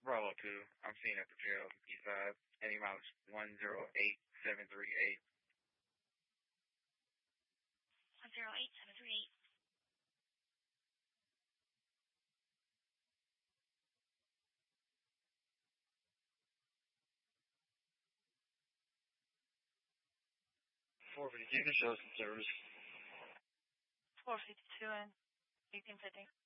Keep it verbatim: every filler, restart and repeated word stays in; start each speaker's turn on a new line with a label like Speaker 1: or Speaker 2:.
Speaker 1: Bravo two. I'm seeing at the jail, east side. Any miles one zero eight seven three eight.
Speaker 2: one zero eight seven three eight.
Speaker 1: four fifty-two, you can show some service.
Speaker 2: four fifty-two and eighteen fifty.